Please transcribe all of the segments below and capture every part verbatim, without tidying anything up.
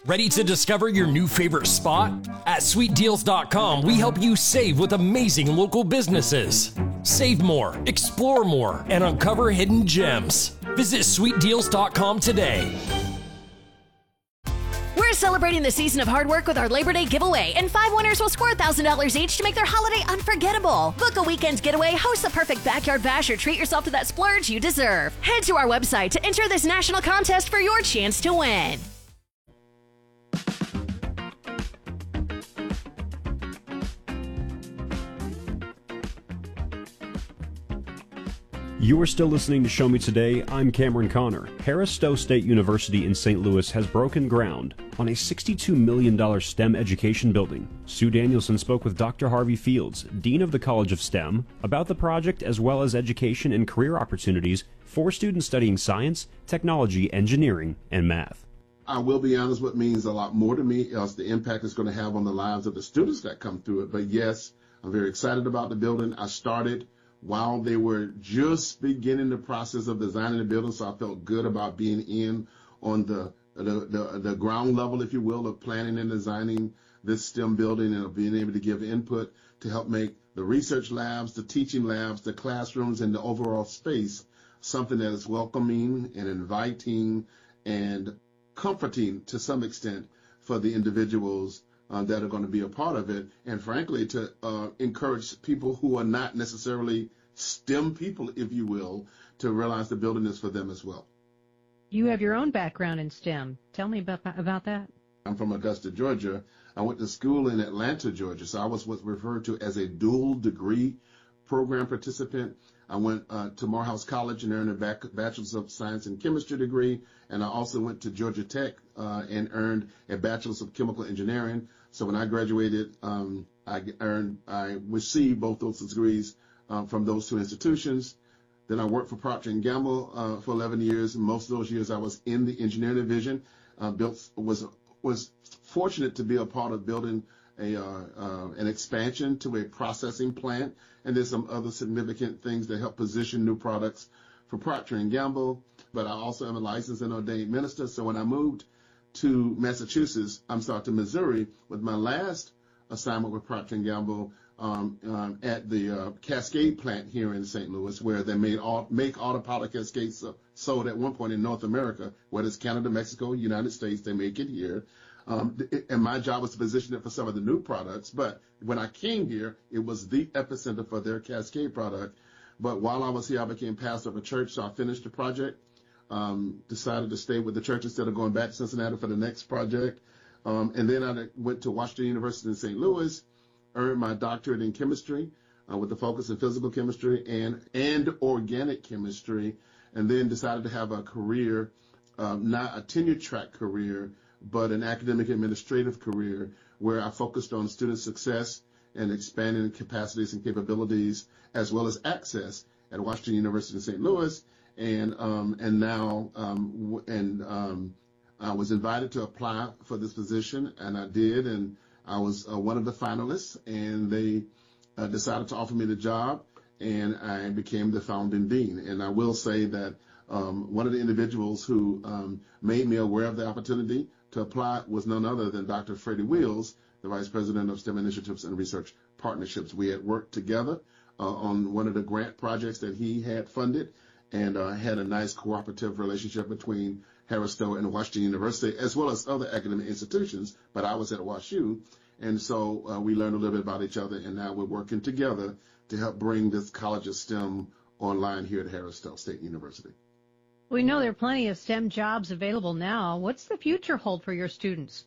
Ready to discover your new favorite spot? At sweet deals dot com, we help you save with amazing local businesses. Save more, explore more, and uncover hidden gems. Visit sweet deals dot com today. We're celebrating the season of hard work with our Labor Day giveaway, and five winners will score one thousand dollars each to make their holiday unforgettable. Book a weekend getaway, host the perfect backyard bash, or treat yourself to that splurge you deserve. Head to our website to enter this national contest for your chance to win. You are still listening to Show Me Today. I'm Cameron Connor. Harris Stowe State University in Saint Louis has broken ground on a sixty-two million dollars STEM education building. Sue Danielson spoke with Doctor Harvey Fields, Dean of the College of STEM, about the project as well as education and career opportunities for students studying science, technology, engineering, and math. I will be honest, what means a lot more to me is the impact it's going to have on the lives of the students that come through it. But yes, I'm very excited about the building. I started while they were just beginning the process of designing the building, so I felt good about being in on the the, the, the ground level, if you will, of planning and designing this STEM building, and of being able to give input to help make the research labs, the teaching labs, the classrooms, and the overall space something that is welcoming and inviting and comforting to some extent for the individuals Uh, that are going to be a part of it, and frankly to uh, encourage people who are not necessarily STEM people, if you will, to realize the building is for them as well. You have your own background in STEM. Tell me about, about that. I'm from Augusta, Georgia. I went to school in Atlanta, Georgia, so I was what's referred to as a dual degree program participant. I went uh, to Morehouse College and earned a bac- Bachelor's of Science in Chemistry degree, and I also went to Georgia Tech uh, and earned a Bachelor's of Chemical Engineering. So when I graduated, um, I earned, I received both those degrees uh, from those two institutions. Then I worked for Procter and Gamble uh, for eleven years, and most of those years I was in the engineering division. Uh, built was was fortunate to be a part of building a uh, uh, an expansion to a processing plant, and there's some other significant things that help position new products for Procter and Gamble. But I also am a licensed and ordained minister. So when I moved to Massachusetts, I'm sorry, to Missouri, with my last assignment with Procter and Gamble um, um, at the uh, Cascade plant here in Saint Louis, where they made all, make autopilot Cascades uh, sold at one point in North America, whether it's Canada, Mexico, United States, they make it here. Um, and my job was to position it for some of the new products. But when I came here, it was the epicenter for their Cascade product. But while I was here, I became pastor of a church, so I finished the project. Um, decided to stay with the church instead of going back to Cincinnati for the next project. Um, and then I went to Washington University in Saint Louis, earned my doctorate in chemistry uh, with a focus in physical chemistry and, and organic chemistry, and then decided to have a career, um, not a tenure track career, but an academic administrative career where I focused on student success and expanding capacities and capabilities as well as access at Washington University in Saint Louis. And um, and now um, and um, I was invited to apply for this position, and I did, and I was uh, one of the finalists, and they uh, decided to offer me the job, and I became the founding dean. And I will say that um, one of the individuals who um, made me aware of the opportunity to apply was none other than Doctor Freddie Wheels, the Vice President of STEM Initiatives and Research Partnerships. We had worked together uh, on one of the grant projects that he had funded, and uh, had a nice cooperative relationship between Harris Stowe and Washington University, as well as other academic institutions, but I was at WashU, and so uh, we learned a little bit about each other, and now we're working together to help bring this College of STEM online here at Harris Stowe State University. We know there are plenty of STEM jobs available now. What's the future hold for your students?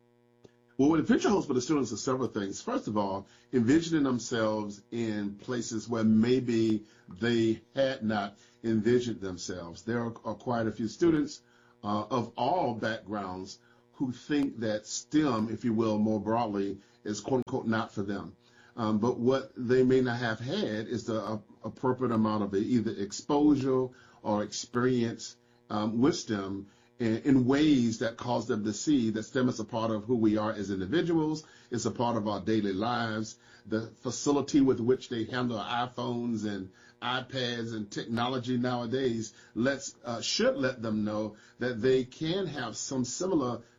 Well, what the future holds for the students are several things. First of all, envisioning themselves in places where maybe they had not envisioned themselves. There are, are quite a few students uh, of all backgrounds who think that STEM, if you will, more broadly, is quote unquote not for them. Um, but what they may not have had is the uh, appropriate amount of either exposure or experience um, with STEM in, in ways that cause them to see that STEM is a part of who we are as individuals. It's a part of our daily lives. The facility with which they handle iPhones and iPads and technology nowadays lets uh, should let them know that they can have some similar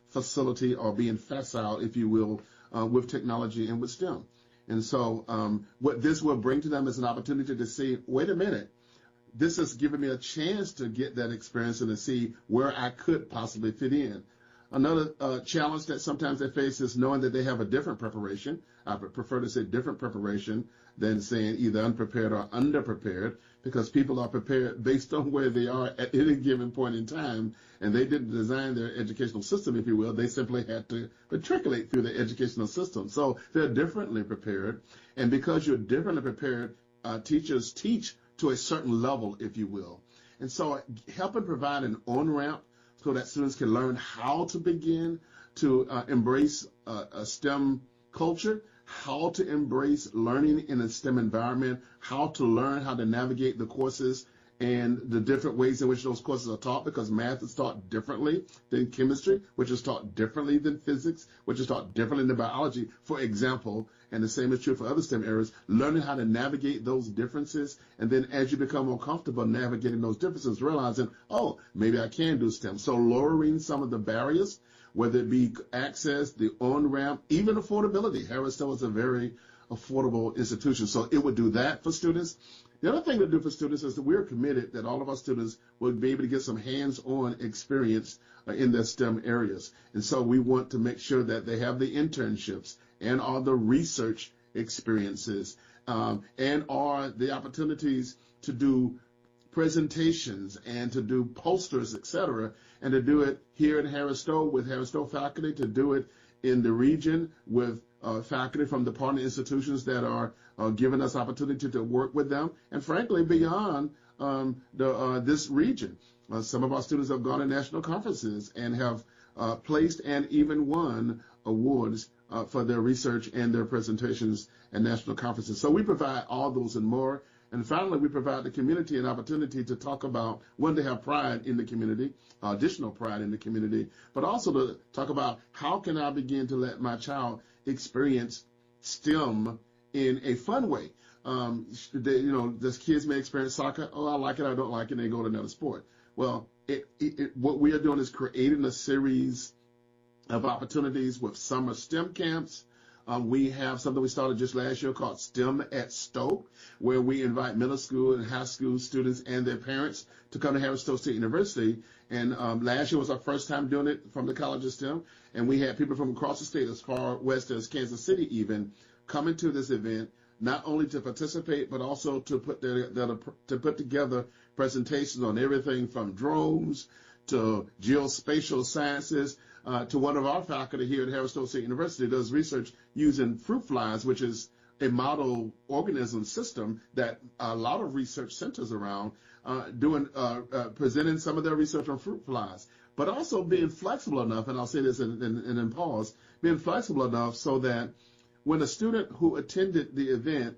facility or being facile, if you will, uh, with technology and with STEM. And so um, what this will bring to them is an opportunity to see, wait a minute, this has given me a chance to get that experience and to see where I could possibly fit in. Another uh, challenge that sometimes they face is knowing that they have a different preparation. I would prefer to say different preparation than saying either unprepared or underprepared, because people are prepared based on where they are at any given point in time, and they didn't design their educational system, if you will. They simply had to matriculate through the educational system. So they're differently prepared, and because you're differently prepared, uh, teachers teach to a certain level, if you will. And so helping provide an on-ramp so that students can learn how to begin to uh, embrace uh, a STEM culture, how to embrace learning in a STEM environment, how to learn how to navigate the courses and the different ways in which those courses are taught, because math is taught differently than chemistry, which is taught differently than physics, which is taught differently than biology, for example, and the same is true for other STEM areas, learning how to navigate those differences, and then as you become more comfortable navigating those differences, realizing, oh, maybe I can do STEM. So lowering some of the barriers, whether it be access, the on-ramp, even affordability. Harris Stowe is a very affordable institution, so it would do that for students. The other thing to do for students is that we're committed that all of our students will be able to get some hands-on experience uh, in their STEM areas. And so we want to make sure that they have the internships and all the research experiences um, and are the opportunities to do presentations and to do posters, et cetera, and to do it here at Harris Stowe with Harris Stowe faculty, to do it in the region with uh, faculty from the partner institutions that are uh, giving us opportunity to work with them, and frankly, beyond um, the, uh, this region. Uh, some of our students have gone to national conferences and have uh, placed and even won awards uh, for their research and their presentations at national conferences. So we provide all those and more. And finally, we provide the community an opportunity to talk about, one, to have pride in the community, uh, additional pride in the community, but also to talk about how can I begin to let my child experience STEM in a fun way. Um, they, you know, the kids may experience soccer. Oh, I like it, I don't like it, and they go to another sport. Well, it, it, it, what we are doing is creating a series of opportunities with summer STEM camps. Um, we have something we started just last year called STEM at Stowe, where we invite middle school and high school students and their parents to come to Harris Stowe State University. And um, last year was our first time doing it from the College of STEM. And we had people from across the state, as far west as Kansas City even, coming to this event, not only to participate, but also to put, their, their, to put together presentations on everything from drones to geospatial sciences. Uh, to one of our faculty here at Harris Stowe State University does research using fruit flies, which is a model organism system that a lot of research centers around, uh, doing uh, uh, presenting some of their research on fruit flies, but also being flexible enough, and I'll say this and then pause, being flexible enough so that when a student who attended the event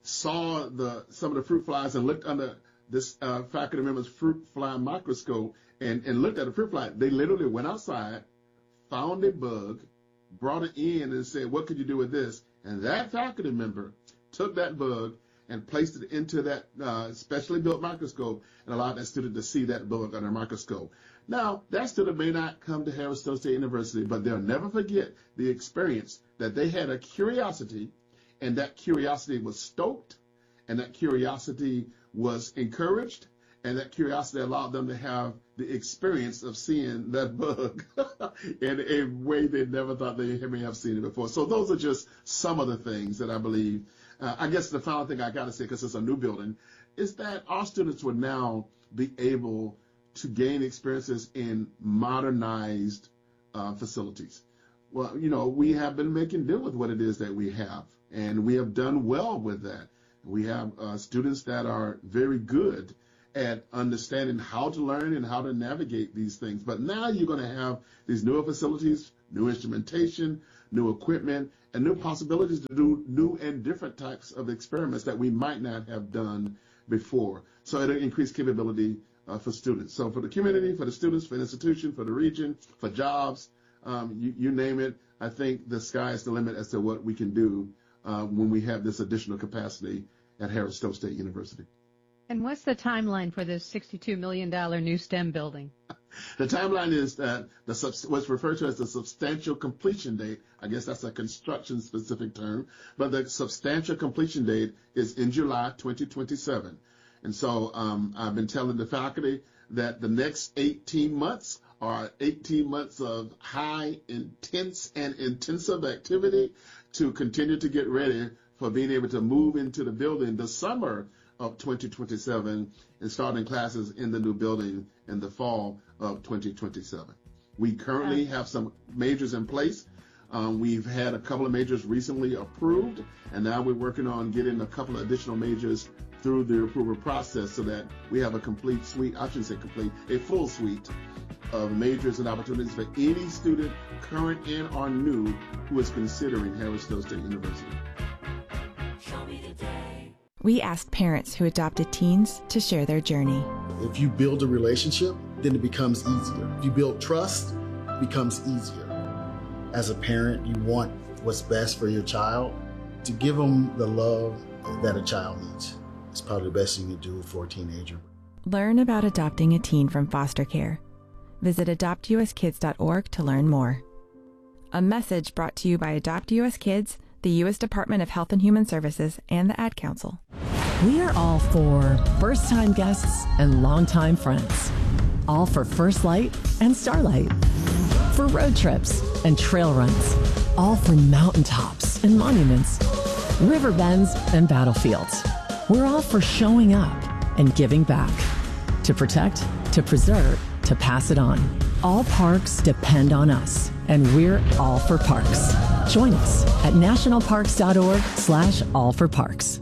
saw the some of the fruit flies and looked under this uh, faculty member's fruit fly microscope and, and looked at the fruit fly, they literally went outside, found a bug, brought it in and said, what could you do with this? And that faculty member took that bug and placed it into that uh, specially built microscope and allowed that student to see that bug under a microscope. Now, that student may not come to Harris Stowe State University, but they'll never forget the experience that they had a curiosity, and that curiosity was stoked, and that curiosity was encouraged, and that curiosity allowed them to have the experience of seeing that bug in a way they never thought they may have seen it before. So those are just some of the things that I believe. Uh, I guess the final thing I got to say, because it's a new building, is that our students would now be able to gain experiences in modernized uh, facilities. Well, you know, we have been making do with what it is that we have, and we have done well with that. We have uh, students that are very good at understanding how to learn and how to navigate these things. But now you're going to have these newer facilities, new instrumentation, new equipment, and new possibilities to do new and different types of experiments that we might not have done before. So it'll increase capability uh, for students. So for the community, for the students, for the institution, for the region, for jobs, um, you, you name it, I think the sky is the limit as to what we can do uh, when we have this additional capacity at Harris Stowe State University. And what's the timeline for this sixty-two million dollars new STEM building? The timeline is that the subs- what's referred to as the substantial completion date. I guess that's a construction-specific term, but the substantial completion date is in July twenty twenty-seven. And so um, I've been telling the faculty that the next eighteen months are eighteen months of high, intense, and intensive activity to continue to get ready for being able to move into the building the summer of twenty twenty-seven and starting classes in the new building in the fall of twenty twenty-seven. We currently have some majors in place. Um, we've had a couple of majors recently approved, and now we're working on getting a couple of additional majors through the approval process so that we have a complete suite, I shouldn't say complete, a full suite of majors and opportunities for any student, current and or new, who is considering Harris Stowe State University. We asked parents who adopted teens to share their journey. If you build a relationship, then it becomes easier. If you build trust, it becomes easier. As a parent, you want what's best for your child. To give them the love that a child needs. It's probably the best thing you do for a teenager. Learn about adopting a teen from foster care. Visit adopt u s kids dot org to learn more. A message brought to you by Adopt U S Kids, the U S Department of Health and Human Services, and the Ad Council. We are all for first-time guests and longtime friends. All for First Light and Starlight. For road trips and trail runs. All for mountaintops and monuments. River bends and battlefields. We're all for showing up and giving back. To protect, to preserve, to pass it on. All parks depend on us, and we're all for parks. Join us at nationalparks.org slash all for parks.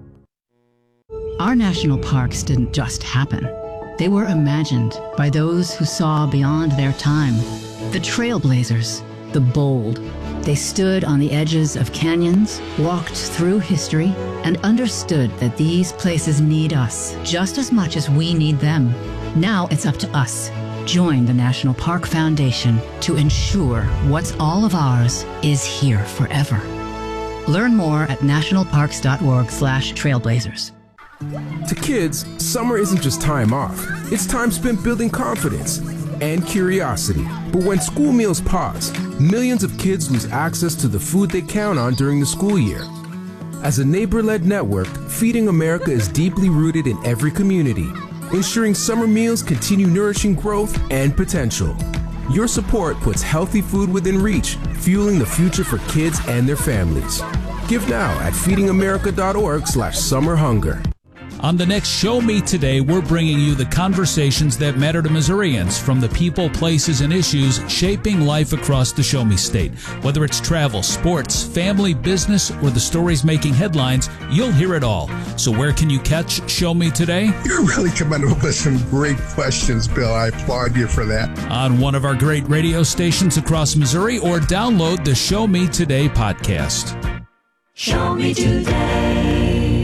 Our national parks didn't just happen. They were imagined by those who saw beyond their time. The trailblazers, the bold. They stood on the edges of canyons, walked through history, and understood that these places need us just as much as we need them. Now it's up to us. Join the National Park Foundation to ensure what's all of ours is here forever. Learn more at nationalparks.org slash trailblazers. To kids, summer isn't just time off. It's time spent building confidence and curiosity. But when school meals pause, millions of kids lose access to the food they count on during the school year. As a neighbor-led network, Feeding America is deeply rooted in every community, ensuring summer meals continue nourishing growth and potential. Your support puts healthy food within reach, fueling the future for kids and their families. Give now at feedingamerica.org slash summer hunger. On the next Show Me Today, we're bringing you the conversations that matter to Missourians from the people, places, and issues shaping life across the Show Me State. Whether it's travel, sports, family, business, or the stories making headlines, you'll hear it all. So where can you catch Show Me Today? You're really coming up with some great questions, Bill. I applaud you for that. On one of our great radio stations across Missouri, or download the Show Me Today podcast. Show Me Today.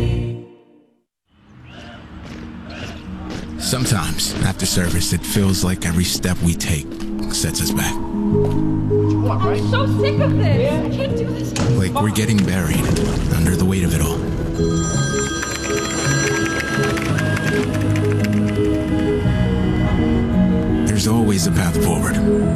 Sometimes, after service, it feels like every step we take sets us back. I'm so sick of this. I can't do this. Like we're getting buried under the weight of it all. There's always a path forward.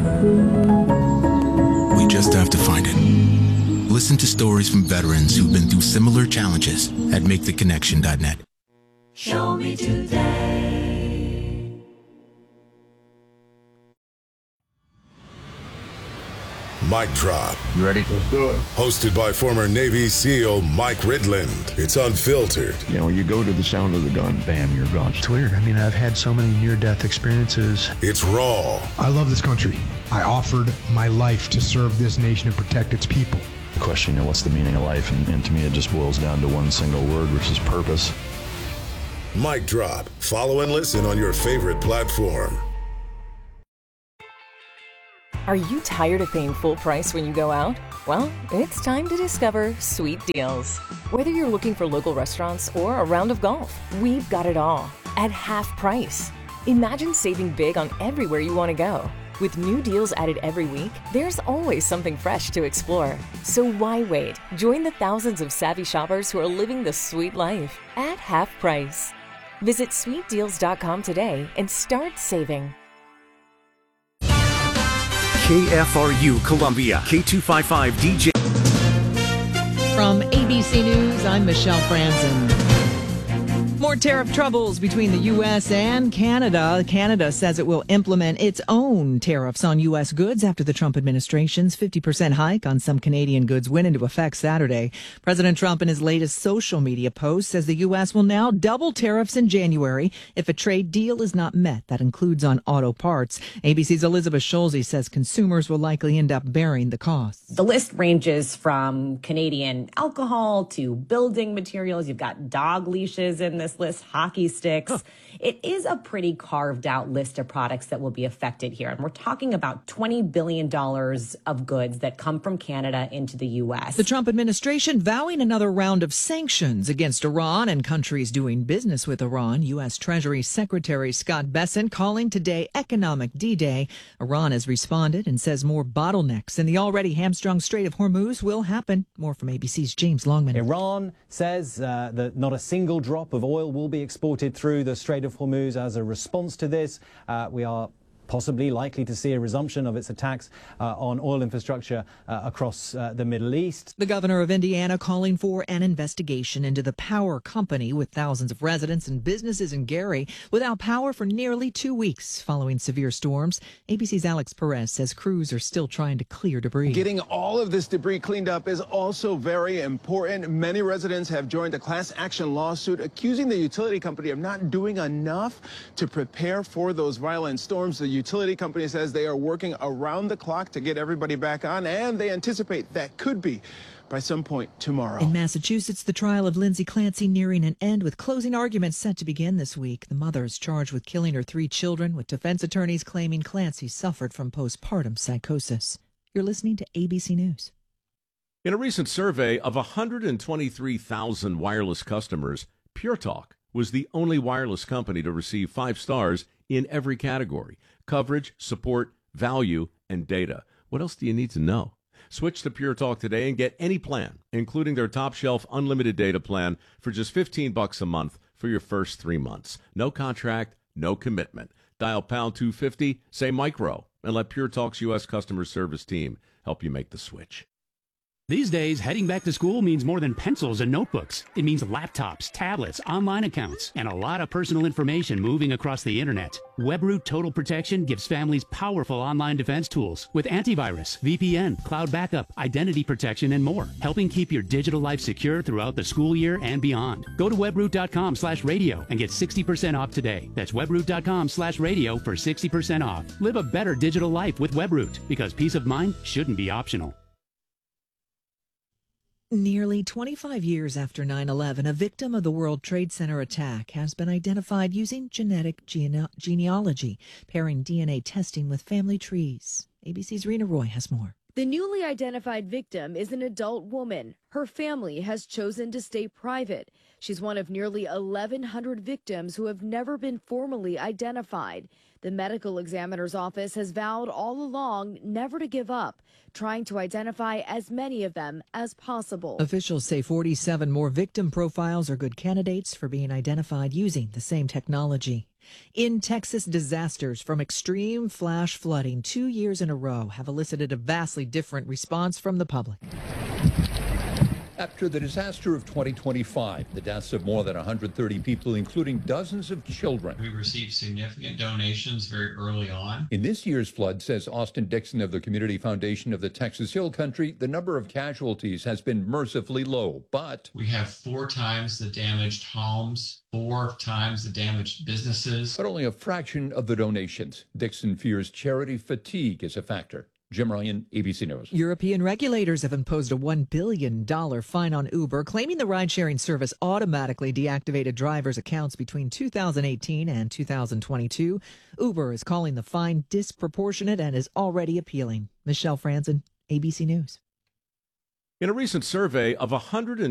We just have to find it. Listen to stories from veterans who've been through similar challenges at make the connection dot net. Show Me Today. Mic Drop. You ready? Let's do it. Hosted by former Navy SEAL Mike Ridland. It's unfiltered. You know, you go to the sound of the gun, bam, you're gone. It's weird. I mean, I've had so many near-death experiences. It's raw. I love this country. I offered my life to serve this nation and protect its people. The question, you know, what's the meaning of life? And, and to me, it just boils down to one single word, which is purpose. Mic Drop. Follow and listen on your favorite platform. Are you tired of paying full price when you go out? Well, it's time to discover Sweet Deals. Whether you're looking for local restaurants or a round of golf, we've got it all at half price. Imagine saving big on everywhere you want to go. With new deals added every week, there's always something fresh to explore. So why wait? Join the thousands of savvy shoppers who are living the sweet life at half price. Visit sweet deals dot com today and start saving. K F R U Columbia, K two fifty-five D J. From A B C News, I'm Michelle Franzen. More tariff troubles between the U S and Canada. Canada says it will implement its own tariffs on U S goods after the Trump administration's fifty percent hike on some Canadian goods went into effect Saturday. President Trump, in his latest social media post, says the U S will now double tariffs in January if a trade deal is not met. That includes on auto parts. A B C's Elizabeth Schulze says consumers will likely end up bearing the costs. The list ranges from Canadian alcohol to building materials. You've got dog leashes in this list, hockey sticks. Huh. It is a pretty carved out list of products that will be affected here. And we're talking about twenty billion dollars of goods that come from Canada into the U S. The Trump administration vowing another round of sanctions against Iran and countries doing business with Iran. U S. Treasury Secretary Scott Bessent calling today economic D-Day. Iran has responded and says more bottlenecks in the already hamstrung Strait of Hormuz will happen. More from A B C's James Longman. Iran says uh, that not a single drop of oil will be exported through the Strait of Hormuz. As a response to this, uh, we are possibly likely to see a resumption of its attacks uh, on oil infrastructure uh, across uh, the Middle East. The governor of Indiana calling for an investigation into the power company with thousands of residents and businesses in Gary without power for nearly two weeks following severe storms. A B C's Alex Perez says crews are still trying to clear debris. Getting all of this debris cleaned up is also very important. Many residents have joined a class action lawsuit accusing the utility company of not doing enough to prepare for those violent storms. The utility company says they are working around the clock to get everybody back on, and they anticipate that could be by some point tomorrow. In Massachusetts, the trial of Lindsay Clancy nearing an end with closing arguments set to begin this week. The mother is charged with killing her three children, with defense attorneys claiming Clancy suffered from postpartum psychosis. You're listening to A B C News. In a recent survey of one hundred twenty-three thousand wireless customers, Pure Talk was the only wireless company to receive five stars in every category: coverage, support, value, and data. What else do you need to know? Switch to Pure Talk today and get any plan, including their top-shelf unlimited data plan for just fifteen bucks a month for your first three months. No contract, no commitment. Dial pound two fifty, say micro, and let Pure Talk's U S customer service team help you make the switch. These days, heading back to school means more than pencils and notebooks. It means laptops, tablets, online accounts, and a lot of personal information moving across the internet. WebRoot Total Protection gives families powerful online defense tools with antivirus, V P N, cloud backup, identity protection, and more, helping keep your digital life secure throughout the school year and beyond. Go to webroot.com slash radio and get sixty percent off today. That's webroot.com slash radio for sixty percent off. Live a better digital life with WebRoot, because peace of mind shouldn't be optional. Nearly twenty-five years after nine eleven, a victim of the World Trade Center attack has been identified using genetic gene- genealogy, pairing D N A testing with family trees. A B C's Rena Roy has more. The newly identified victim is an adult woman. Her family has chosen to stay private. She's one of nearly eleven hundred victims who have never been formally identified. The medical examiner's office has vowed all along never to give up, trying to identify as many of them as possible. Officials say forty-seven more victim profiles are good candidates for being identified using the same technology. In Texas, disasters from extreme flash flooding two years in a row have elicited a vastly different response from the public. After the disaster of twenty twenty-five, the deaths of more than one hundred thirty people, including dozens of children. We received significant donations very early on. In this year's flood, says Austin Dixon of the Community Foundation of the Texas Hill Country, the number of casualties has been mercifully low, but we have four times the damaged homes, four times the damaged businesses. But only a fraction of the donations. Dixon fears charity fatigue is a factor. Jim Ryan, A B C News. European regulators have imposed a one billion dollars fine on Uber, claiming the ride-sharing service automatically deactivated drivers' accounts between two thousand eighteen and two thousand twenty-two. Uber is calling the fine disproportionate and is already appealing. Michelle Franzen, A B C News. In a recent survey of one hundred